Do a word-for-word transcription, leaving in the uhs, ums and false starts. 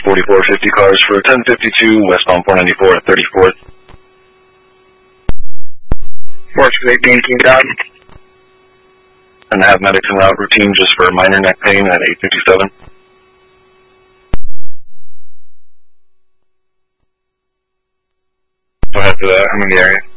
forty-four fifty cars for ten fifty-two westbound four ninety-four at thirty-fourth. four six eighteen, King Cloud. And have medics en route routine just for minor neck pain at eight fifty-seven. Go ahead for that. I'm in the area.